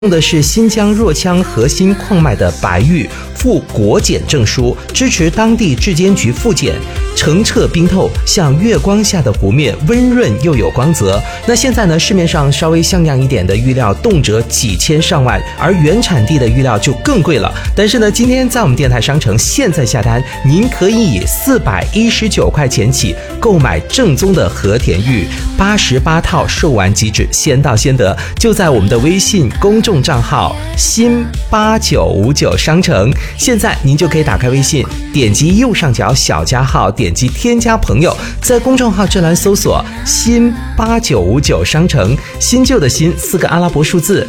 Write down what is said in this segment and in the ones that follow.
用的是新疆若羌核心矿脉的白玉，附国检证书，支持当地质监局复检，澄澈冰透，像月光下的湖面，温润又有光泽。那现在呢，市面上稍微像样一点的玉料动辄几千上万，而原产地的玉料就更贵了。但是呢，今天在我们电台商城现在下单，您可以以419块钱起购买正宗的和田玉，88套售完即止，先到先得。就在我们的微信公众账号新8959商城，现在您就可以打开微信，点击右上角小加号，点击添加朋友，在公众号这栏搜索新8959商城，新旧的新4个阿拉伯数字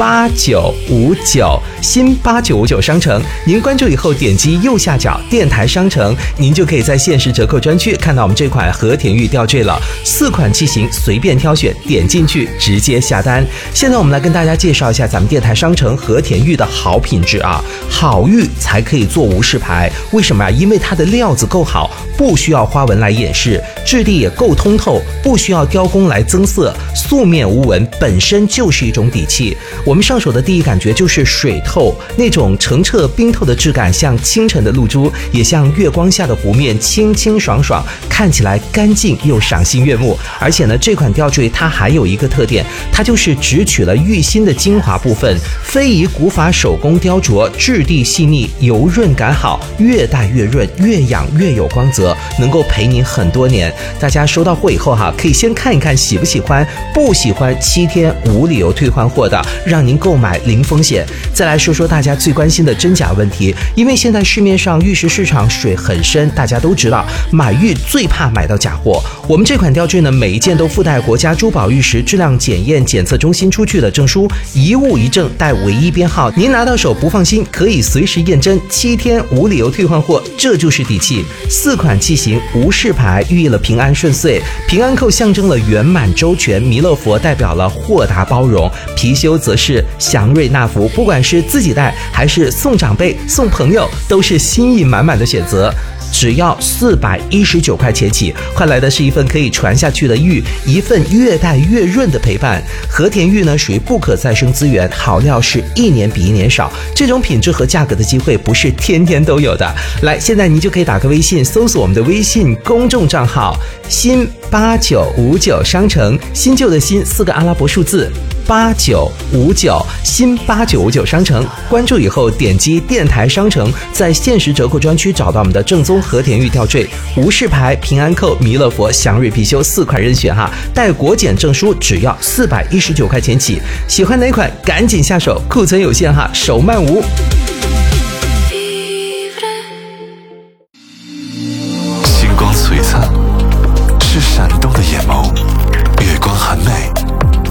8959，新8959商城。您关注以后，点击右下角电台商城，您就可以在限时折扣专区看到我们这款和田玉吊坠了。4款器型随便挑选，点进去直接下单。现在我们来跟大家介绍一下咱们电台商城和田玉的好品质啊，好玉才可以做无饰牌。为什么啊？因为它的料子够好，不需要花纹来掩饰，质地也够通透，不需要雕工来增色，素面无纹本身就是一种底气。我们上手的第一感觉就是水透，那种澄澈冰透的质感，像清晨的露珠，也像月光下的湖面，清清爽爽，看起来干净又赏心悦目。而且呢，这款吊坠它还有一个特点，它就是只取了玉心的精华部分，非遗古法手工雕琢，质地细腻，油润感好，越戴越润，越养越有光泽，能够陪您很多年。大家收到货以后可以先看一看喜不喜欢，不喜欢7天无理由退换货的，让您购买零风险。再来说说大家最关心的真假问题，因为现在市面上玉石市场水很深，大家都知道买玉最怕买到假货。我们这款吊坠呢，每一件都附带国家珠宝玉石质量检验检测中心出具的证书，一物一证，带唯一编号，您拿到手不放心可以随时验真，7天无理由退换货，这就是底气。4款器型无饰牌寓意了平安顺遂，平安扣象征了圆满周全，弥勒佛代表了豁达包容，貔貅则是祥瑞纳福，不管是自己戴还是送长辈送朋友，都是心意满满的选择。只要419块钱起，换来的是一份可以传下去的玉，一份越戴越润的陪伴。和田玉呢，属于不可再生资源，好料是1年比1年少，这种品质和价格的机会不是天天都有的。来，现在您就可以打开微信，搜索我们的微信公众账号新8959商城，新旧的新4个阿拉伯数字8959，新8959商城。关注以后点击电台商城，在限时折扣专区找到我们的正宗和田玉吊坠，无饰牌、平安扣、弥勒佛、祥瑞貔貅4款任选带国检证书只要419块钱起。喜欢哪款赶紧下手，库存有限手慢无。